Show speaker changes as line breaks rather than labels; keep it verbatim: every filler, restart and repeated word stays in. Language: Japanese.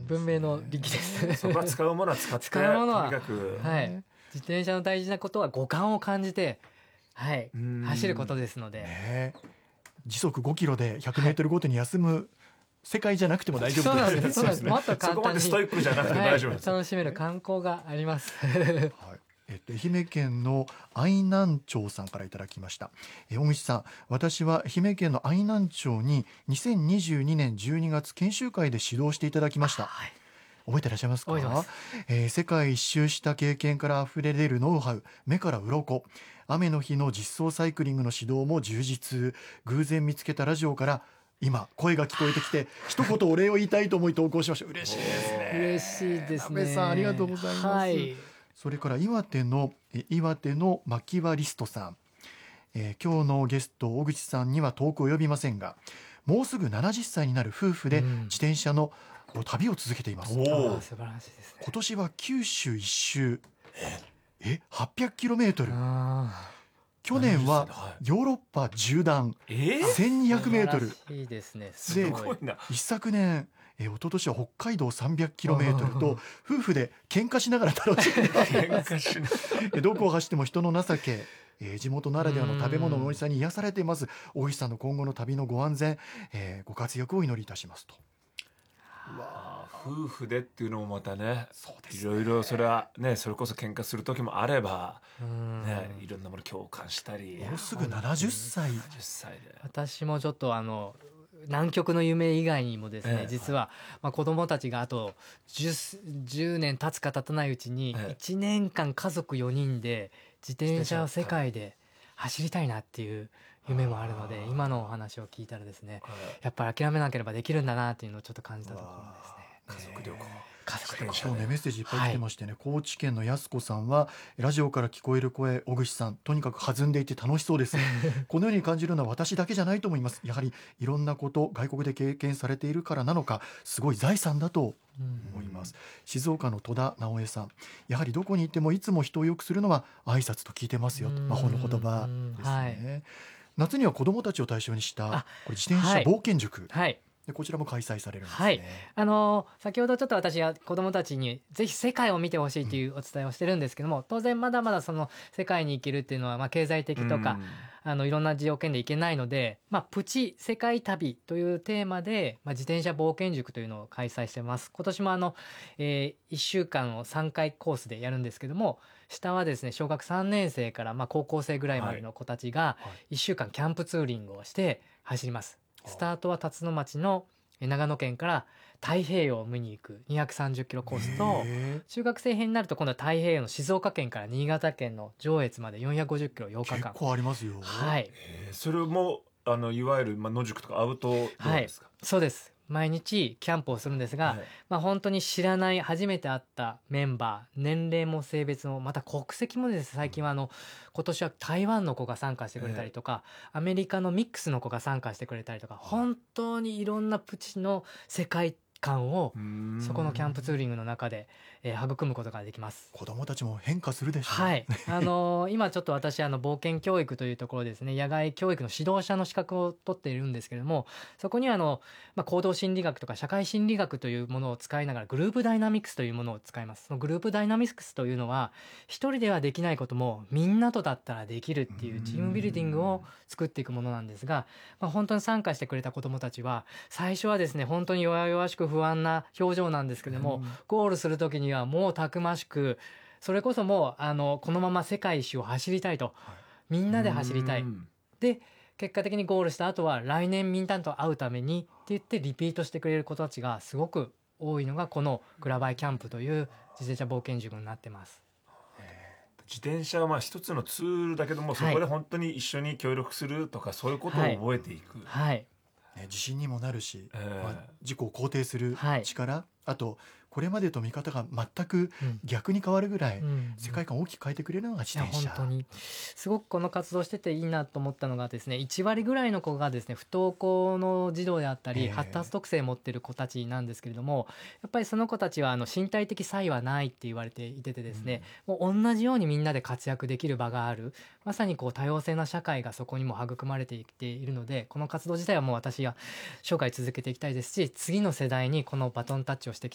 文明の利器です。
そこは使うものは使って
使うものは
とにかく、
はい、自転車の大事なことは五感を感じて、はい、
うん
走ることですので、
ね、時速ごキロでひゃくメートルごとに休む世界じゃなくても大丈夫
そうなん
で
ですす。そうなんです。もっと
そ
簡単に
こまでストイックじゃなくて大丈夫です、
はい、楽しめる観光があります。
はいえっと、愛媛県の愛南町さんからいただきました。え小口さん、私は愛媛県の愛南町ににせんにじゅうにねんじゅうにがつ研修会で指導していただきました。
はい、
覚えてらっしゃいますか？
覚えてます。
えー世界一周した経験からあふれ出るノウハウ、目から鱗、雨の日の実装サイクリングの指導も充実。偶然見つけたラジオから今声が聞こえてきて一言お礼を言いたいと思い投稿しました。嬉しいですね。
嬉しいですね。
安倍さんありがとうございます。
はい、
それから岩手のえ岩手の牧場リストさん、えー今日のゲスト小口さんには遠く及びませんが、もうすぐななじゅっさいになる夫婦で
うん
自転車の旅を続けています。
お
あ
ー
ー素晴らしいですね。
今年は九州一周えはっぴゃくキロメートル、
あ
去年は
はい
ヨーロッパ縦断
えー、
せんにひゃくメートル、
素晴らしいですね。す
す
ごい。
ごいな。
一昨年え一昨年は北海道さんびゃくキロメートルと夫婦で喧嘩しながら楽しんで
喧嘩しない
えどこを走っても人の情け、えー地元ならではの食べ物の美味しさに癒されています。大石さんの今後の旅のご安全、えーご活躍をお祈りいたしますと。
あー夫婦でっていうのもまたね、
そうですね
いろいろそれはね、それこそ喧嘩する時もあれば、
うん
ね、いろんなもの共感したり。
もうすぐななじゅっさい。
じゅっさいで
私もちょっとあの南極の夢以外にもですね、
ええ
実は、まあ、子供たちがあと 10, じゅうねん経つか経たないうちに
ええ
いちねんかん家族よにんで自転車を世界で走りたいなっていう夢もあるので、今のお話を聞いたらですね、やっぱり諦めなければできるんだなっていうのをちょっと感じたところですね。
家族旅行、
家族旅行
今日ねメッセージいっぱい来てましてね、高知県の安子さんはラジオから聞こえる声、小口さんとにかく弾んでいて楽しそうですこのように感じるのは私だけじゃないと思います。やはりいろんなこと外国で経験されているからなのか、すごい財産だと思います。静岡の戸田直江さん、やはりどこに行ってもいつも人を良くするのは挨拶と聞いてますよと、魔法の言葉ですね、
はい
夏には子どもたちを対象にした
あ
これ自転車
はい
冒険塾、
はい
でこちらも開催されるんですね。
はいあのー先ほどちょっと私は子どもたちにぜひ世界を見てほしいというお伝えをしてるんですけども、当然まだまだその世界に行けるっていうのは、まあ、経済的とか、あのいろんな条件で行けないので、まあ、プチ世界旅というテーマで、まあ、自転車冒険塾というのを開催してます。今年もあの、えー、いっしゅうかんをさんかいコースでやるんですけども、下はですね小学さんねん生からまあ高校生ぐらいまでの子たちがいっしゅうかんキャンプツーリングをして走ります。スタートは辰野町の長野県から太平洋を見に行くにひゃくさんじゅっキロコースと、
へ
中学生編になると今度は太平洋の静岡県から新潟県の上越までよんひゃくごじゅっキロようかかん。
ー結構ありますよ。
はい
えーそれもあのいわゆる、まあ、野宿とかアウトドアですか？
そうです。毎日キャンプをするんですが、
はい
まあ、本当に知らない初めて会ったメンバー、年齢も性別もまた国籍もです。最近はあの今年は台湾の子が参加してくれたりとか、アメリカのミックスの子が参加してくれたりとか、本当にいろんなプチの世界観を
うーん
そこのキャンプツーリングの中で、えー育むことができます。
子どもたちも変化するでしょう。
はい、あのー今ちょっと私あの冒険教育というところですね、野外教育の指導者の資格を取っているんですけれども、そこにはあの、まあ、行動心理学とか社会心理学というものを使いながらグループダイナミクスというものを使います。そのグループダイナミクスというのは一人ではできないこともみんなとだったらできるっていうチームビルディングを作っていくものなんですが、まあ、本当に参加してくれた子どもたちは最初はですね本当に弱々しく不安な表情なんですけども、ゴールする時にはもうたくましく、それこそもうあのこのまま世界一周を走りたいと、みんなで走りたい。
うん
で結果的にゴールした後は来年みんなと会うためにって言ってリピートしてくれる子たちがすごく多いのがこのグラバイキャンプという自転車冒険塾になってます。
自転車はまあ一つのツールだけども、そこで本当に一緒に協力するとか、そういうことを覚えていく、
はい
ね、自信にもなるし、
えー
まあ、自己を肯定する
はい
力、あとこれまでと見方が全く
うん
逆に変わるぐらい、
うん
世界観を大きく変えてくれるのが自
いや
転車。
本当にすごくこの活動してていいなと思ったのがですね、いちわりぐらいの子がですね不登校の児童であったり
ええ
発達特性を持っている子たちなんですけれども、やっぱりその子たちはあの身体的差異はないって言われていててですね、もう同じようにみんなで活躍できる場がある、まさにこう多様性な社会がそこにも育まれていっているので、この活動自体はもう私は生涯続けていきたいですし、次の世代にこのバトンタッチをしていきたい